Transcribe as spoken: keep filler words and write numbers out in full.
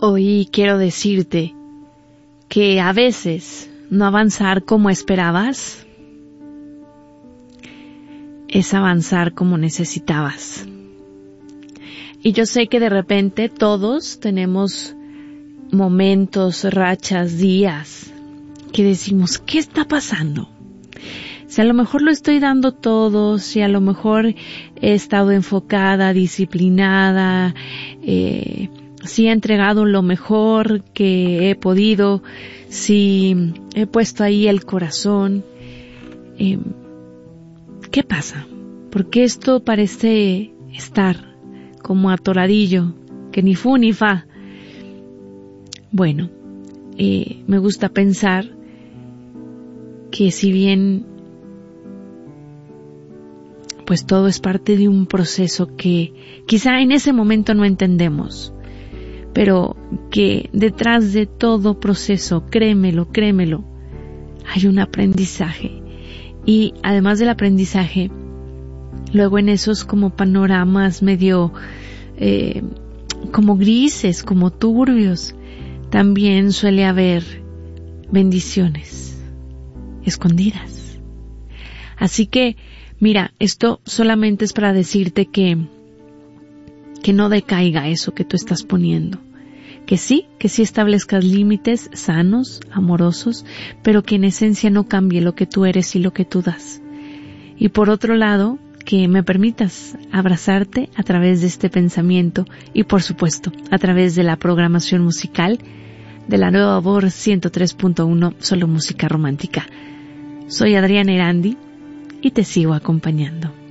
Hoy quiero decirte que a veces no avanzar como esperabas es avanzar como necesitabas. Y yo sé que de repente todos tenemos momentos, rachas, días que decimos, ¿qué está pasando? Si a lo mejor lo estoy dando todo, si a lo mejor he estado enfocada, disciplinada, eh, si he entregado lo mejor que he podido, si he puesto ahí el corazón, eh, ¿qué pasa? Porque esto parece estar como atoradillo, que ni fu ni fa. Bueno, eh, me gusta pensar que si bien pues todo es parte de un proceso que quizá en ese momento no entendemos, pero que detrás de todo proceso, créemelo, créemelo, hay un aprendizaje. Y además del aprendizaje, luego en esos como panoramas medio eh, como grises, como turbios, también suele haber bendiciones escondidas. Así que, mira, esto solamente es para decirte que que no decaiga eso que tú estás poniendo. Que sí, que sí establezcas límites sanos, amorosos, pero que en esencia no cambie lo que tú eres y lo que tú das. Y por otro lado, que me permitas abrazarte a través de este pensamiento y por supuesto a través de la programación musical de la nueva Voz ciento tres punto uno, solo música romántica. Soy Adriana Erandi y te sigo acompañando.